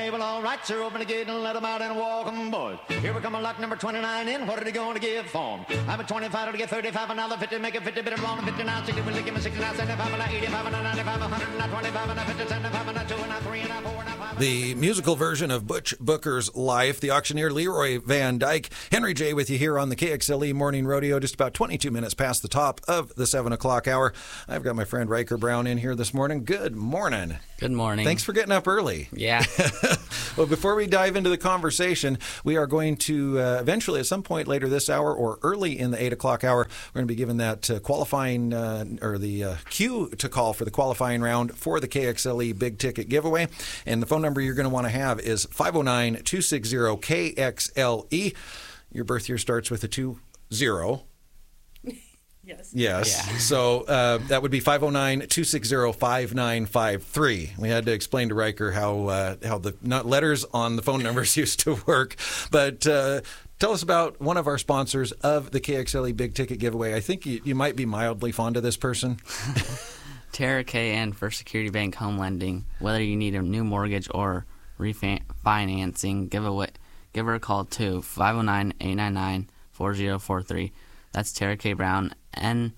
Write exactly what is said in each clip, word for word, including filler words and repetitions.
say, well, all right, sir, open the gate and let them out and walk 'em, boys. Here we come on lot number twenty-nine in. What are they going to give for 'em? I'm a twenty-five to get thirty-five, another fifty, make it fifty, bit of wrong, fifty-nine, sixty, we'll give me sixty-nine, seventy-five, and eighty-five, and ninety-five, one hundred, and twenty-five, and fifty, seventy-five, and two, and three, and four, and five. The musical version of Butch Booker's Life, the auctioneer Leroy Van Dyke. Henry J. with you here on the K X L E Morning Rodeo, just about twenty-two minutes past the top of the seven o'clock hour. I've got my friend Riker Brown in here this morning. Good morning. Good morning. Thanks for getting up early. Yeah. Well, before we dive into the conversation, we are going to uh, eventually, at some point later this hour or early in the eight o'clock hour, we're going to be given that uh, qualifying uh, or the uh, cue to call for the qualifying round for the K X L E Big Ticket Giveaway. And the phone number you're going to want to have is five oh nine, two six zero, K X L E. Your birth year starts with a two zero. Yes. Yes. Yeah. So uh, that would be five oh nine, two six zero, five nine five three. We had to explain to Riker how uh, how the not letters on the phone numbers used to work. But uh, tell us about one of our sponsors of the K X L E Big Ticket Giveaway. I think you, you might be mildly fond of this person. Tara K. and First Security Bank Home Lending. Whether you need a new mortgage or refinancing, give, away, give her a call to five oh nine, eight nine nine, four oh four three. That's Tara K. Brown, N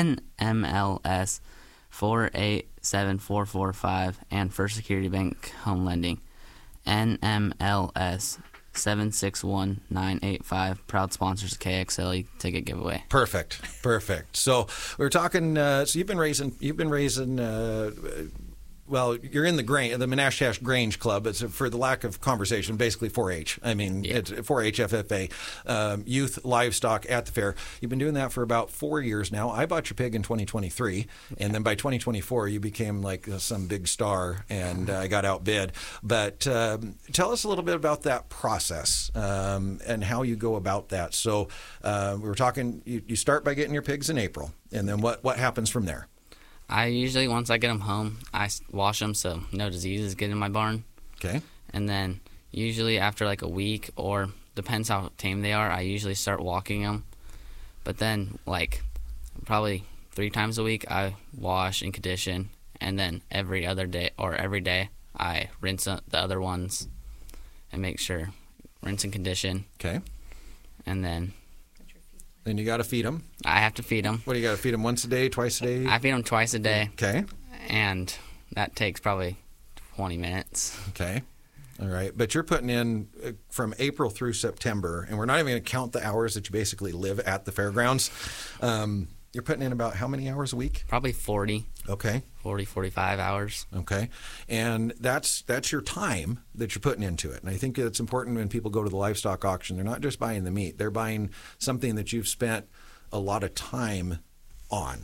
M L S four eight seven four four five, and First Security Bank Home Lending, N M L S seven six one nine eight five. Proud sponsors of K X L E Ticket Giveaway. Perfect, perfect. So we were talking. Uh, so you've been raising, you've been raising. Uh, Well, you're in the Grange, the Menashash Grange Club. It's for the lack of conversation, basically four H. I mean, yeah. It's four H F F A, um, youth livestock at the fair. You've been doing that for about four years now. I bought your pig in twenty twenty-three, yeah. And then by twenty twenty-four, you became like uh, some big star, and I uh, got outbid. But um, tell us a little bit about that process um, and how you go about that. So uh, we were talking. You, you start by getting your pigs in April, and then what what happens from there? I usually, once I get them home, I wash them so no diseases get in my barn. Okay. And then usually after like a week, or depends how tame they are, I usually start walking them. But then like probably three times a week, I wash and condition. And then every other day or every day, I rinse the other ones and make sure, rinse and condition. Okay. And then Then you got to feed them. I have to feed them. What do you got to feed them? Once a day, twice a day? I feed them twice a day. Okay. And that takes probably twenty minutes. Okay. All right. But you're putting in uh, from April through September, and we're not even going to count the hours that you basically live at the fairgrounds. Um, you're putting in about how many hours a week? Probably forty. Okay. forty, forty-five hours. Okay. And that's that's your time that you're putting into it. And I think it's important when people go to the livestock auction, they're not just buying the meat. They're buying something that you've spent a lot of time on.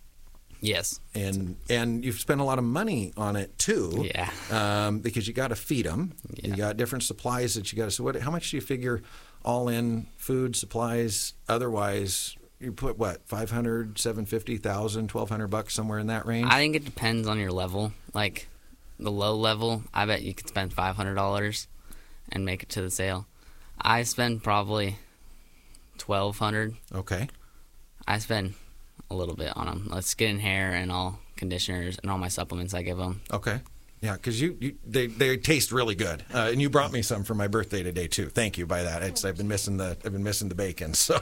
Yes. And and you've spent a lot of money on it too. Yeah. Um, because you got to feed them. Yeah. You got different supplies that you got to. So what? How much do you figure all in food, supplies, otherwise? You put what, five hundred, seven fifty, thousand, twelve hundred bucks, somewhere in that range? I think it depends on your level. Like the low level, I bet you could spend five hundred dollars and make it to the sale. I spend probably twelve hundred dollars. Okay. I spend a little bit on them. Like skin, hair, and all conditioners and all my supplements I give them. Okay. Yeah, because you, you they, they taste really good, uh, and you brought me some for my birthday today too. Thank you by that. It's, I've been missing the I've been missing the bacon. So,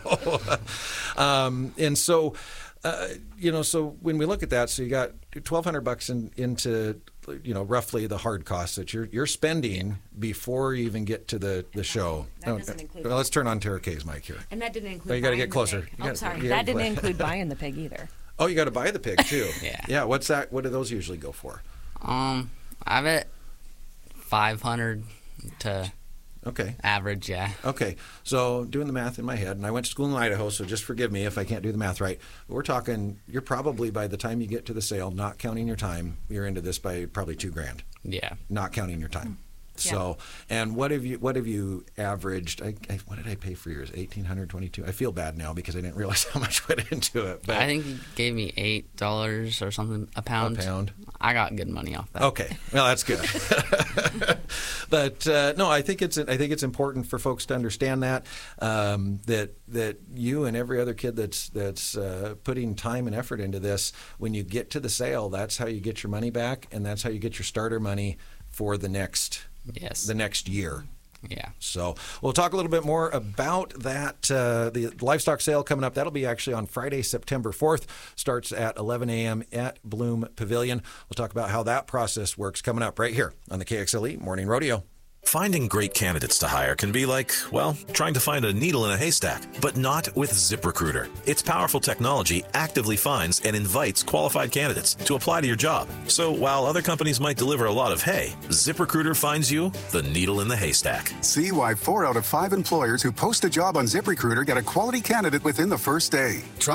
um, and so, uh, you know, so when we look at that, so you got twelve hundred bucks in, into, you know, roughly the hard costs that you're you're spending before you even get to the, the show. That No, doesn't include. well, let's turn on Tara K's mic here. And that didn't include. Oh, you gotta buying get the closer. pig. You Oh, gotta- sorry. you That gotta- didn't include buying the pig either. Oh, you got to buy the pig too. Yeah. Yeah. What's that? What do those usually go for? Um, I bet five hundred to Okay. average, yeah. Okay, so doing the math in my head, and I went to school in Idaho, so just forgive me if I can't do the math right. But we're talking, you're probably, by the time you get to the sale, not counting your time, you're into this by probably two grand, Yeah. not counting your time. So, and what have you what have you averaged? I, I, what did I pay for yours? eighteen hundred twenty-two. I feel bad now because I didn't realize how much went into it. But I think he gave me eight dollars or something a pound. A pound. I got good money off that. Okay, well that's good. But uh, no, I think it's I think it's important for folks to understand that um, that that you and every other kid that's that's uh, putting time and effort into this, when you get to the sale, that's how you get your money back, and that's how you get your starter money for the next Yes. the next year. Yeah. So we'll talk a little bit more about that. Uh, the livestock sale coming up, that'll be actually on Friday, September fourth. Starts at eleven a.m. at Bloom Pavilion. We'll talk about how that process works coming up right here on the K X L E Morning Rodeo. Finding great candidates to hire can be like, well, trying to find a needle in a haystack, but not with ZipRecruiter. Its powerful technology actively finds and invites qualified candidates to apply to your job. So while other companies might deliver a lot of hay, ZipRecruiter finds you the needle in the haystack. See why four out of five employers who post a job on ZipRecruiter get a quality candidate within the first day. Try